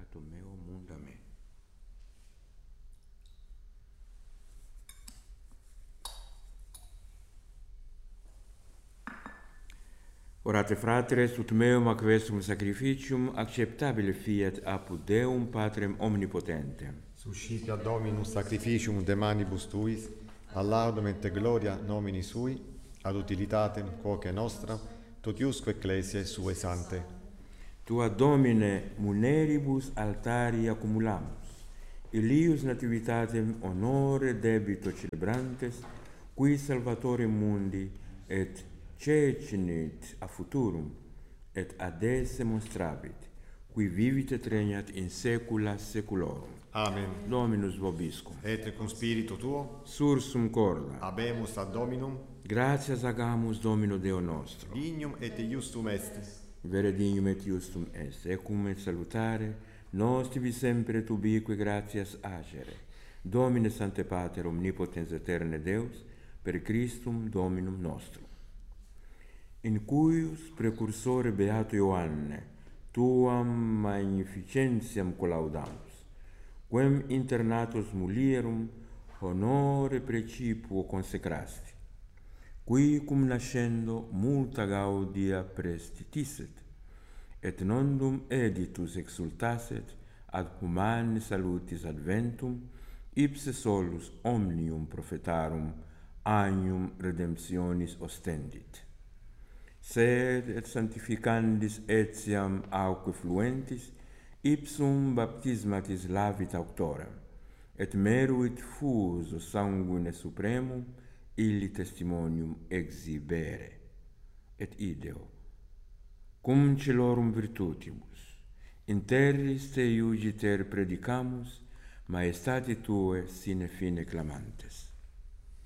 peccato meo munda me. Orate fratres, ut meum ac vestum sacrificium acceptabile fiat apud Deum Patrem omnipotentem. Suscipia Dominus sacrificium de manibus tuis, ad laudum et gloria nomini sui, ad utilitatem quoque nostra, totiusque ecclesiae sue sante. Tua Domine muneribus altari accumulamus, Ilius nativitatem honore debito celebrantes, qui Salvatore mundi et cecinit a futurum, et ad esse monstrabit, qui vivit et regnat in saecula saeculorum. Amen. Dominus vobiscum. Et cum spiritu tuo, Sursum corda. habemus ad Dominum, Gratias agamus Domino Deo nostro. dignum et iustum est. Vere dignum et iustum est, ecum et salutare, nos tibi sempre et ubique gratias agere. Domine Sancte Pater omnipotens aeterne Deus, per Christum Dominum nostrum. In cuius precursore beato Ioanne, tuam magnificentiam collaudamus, quem internatus mulierum honore precipuo consecrasti, qui cum nascendo multa gaudia prestitisset, et nondum editus exultasset ad humani salutis adventum, ipse solus omnium prophetarum agnum redemptionis ostendit. Sed et sanctificandis etiam auque fluentis, ipsum baptismatis lavit auctorem, et meruit fuso sanguine supremum illi testimonium exhibere. Et ideo, cum celorum virtutibus, in terris te iugiter predicamus, maestate tue sine fine clamantes.